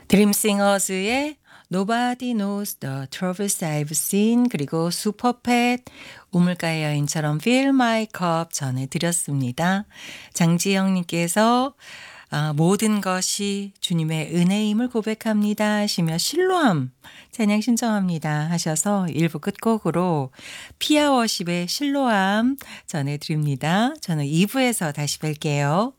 드림싱어즈의 Nobody Knows the Troubles I've Seen 그리고 슈퍼팻 우물가의 여인처럼 Fill My Cup 전해드렸습니다. 장지영님께서 모든 것이 주님의 은혜임을 고백합니다 하시며 실로암 찬양 신청합니다 하셔서 1부 끝곡으로 피아워십의 실로암 전해드립니다. 저는 2부에서 다시 뵐게요.